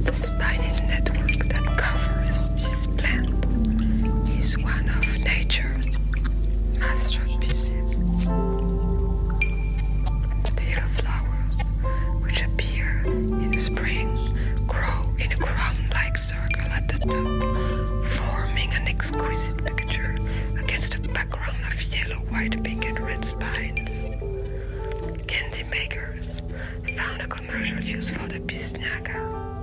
The spiny network that covers this plant is one of nature's masterpieces. The yellow flowers, which appear in the spring, grow in a crown-like circle at the top, forming an exquisite picture against a background of yellow, white, pink, and red spines. Candy makers found a commercial use for the bisnaga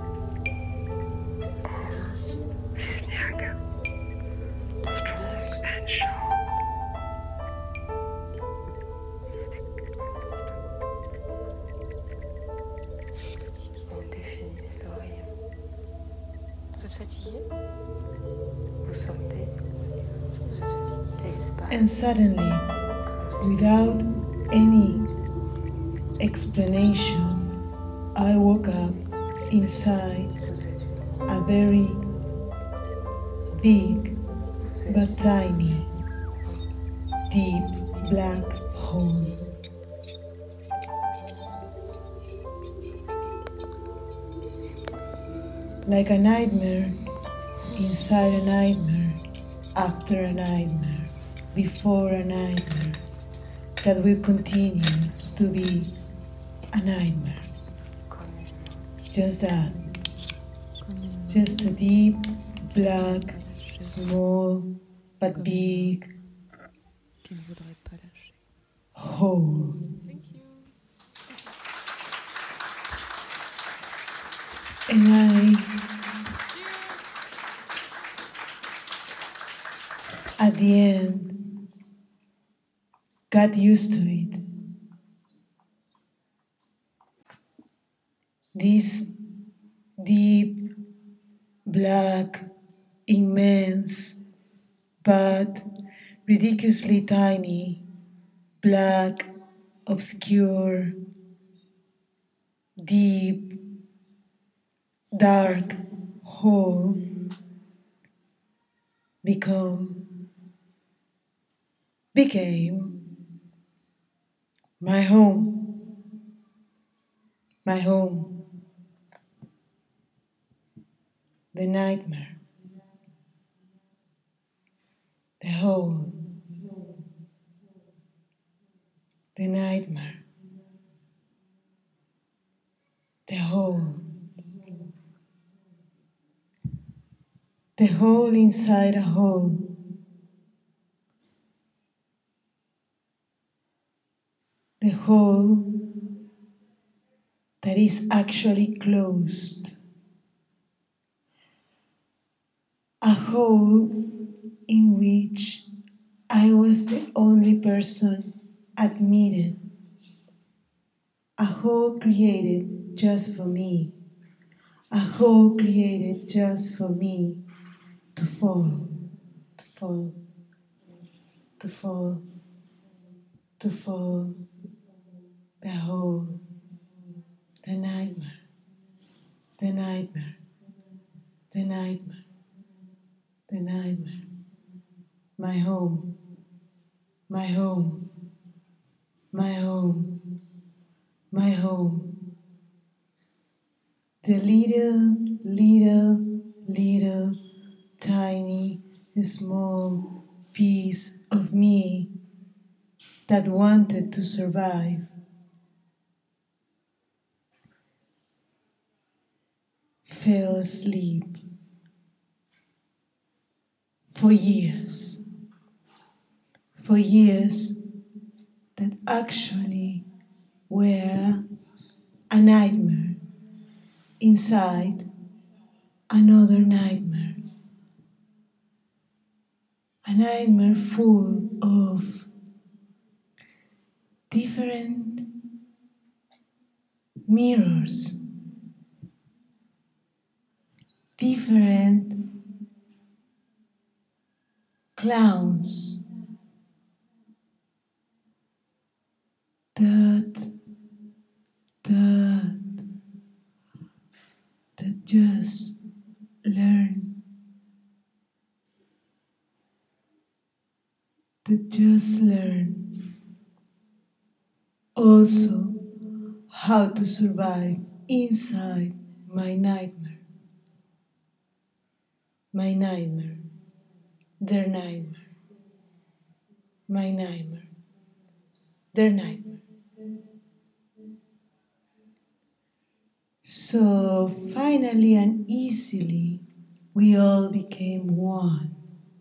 or visnaga, strong and sharp. On définit l'oreille. Vous êtes fatigué? Vous sentez? And suddenly, without any explanation, I woke up inside a very big but tiny, deep black hole. Like a nightmare inside a nightmare after a nightmare before a nightmare that will continue to be a nightmare. Just that. Just a deep, black, small, but big hole. And at the end, got used to it. This deep, black, immense, but ridiculously tiny, black, obscure, deep, dark hole became my home, the nightmare, the hole, the nightmare, the hole inside a hole. The hole that is actually closed. A hole in which I was the only person admitted. A hole created just for me. A hole created just for me to fall, to fall, to fall, to fall. The hole, the nightmare, the nightmare, the nightmare, the nightmare. My home, my home, my home, my home. The little, tiny, small piece of me that wanted to survive. Fell asleep for years that actually were a nightmare inside another nightmare. A nightmare full of different mirrors, different clowns that just learn, also how to survive inside my nightmare. my nightmare, their nightmare, my nightmare, their nightmare. So finally and easily, we all became one.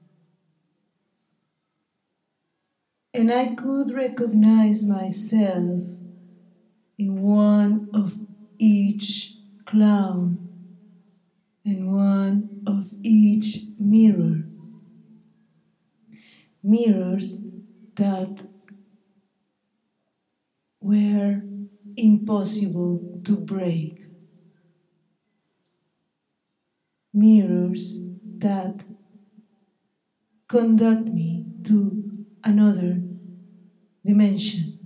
And I could recognize myself in one of each clown and one of each mirror. Mirrors that were impossible to break. Mirrors that conduct me to another dimension.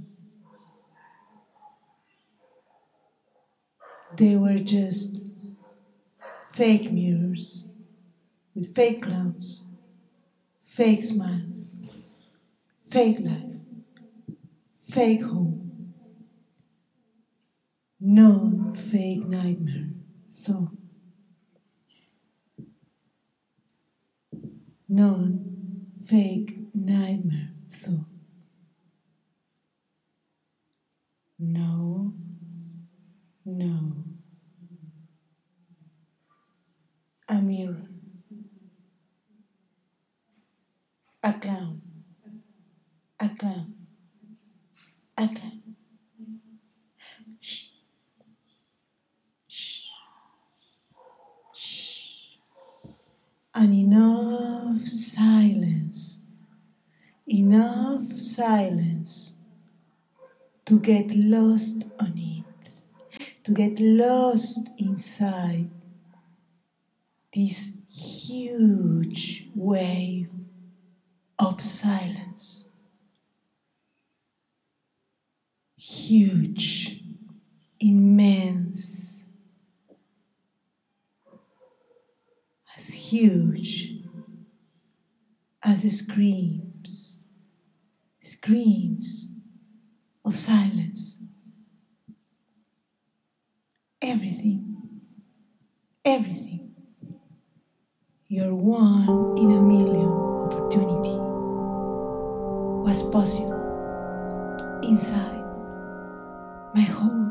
They were just fake mirrors with fake clowns, fake smiles, fake life, fake home, non-fake nightmare. So, non-fake nightmare. So, no, no. A mirror. A clown. A clown. A clown. Shh. Shh. Shh. And enough silence. Enough silence to get lost on it. To get lost inside this huge wave of silence. Huge, immense, as huge as screams of silence. Everything. Your 1 in a million opportunity was possible inside my whole